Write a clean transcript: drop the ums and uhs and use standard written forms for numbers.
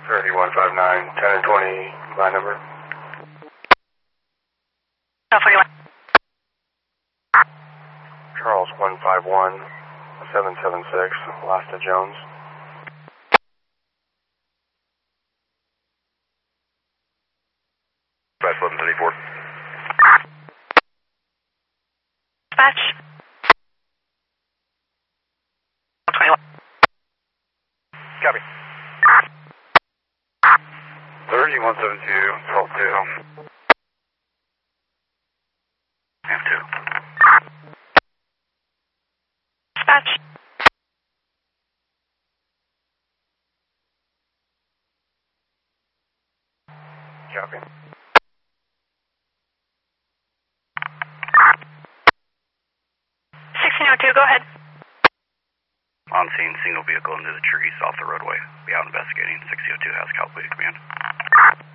3159, 10 and 20, line number. 41. Charles 151, 776, Lasta Jones. Dispatch 1134. Dispatch. 21. Copy. 3172, 12-2. F2. Dispatch. Copy. 1602, go ahead. On scene, single vehicle into the trees off the roadway. Be out investigating. 6002 has Cal Police Command.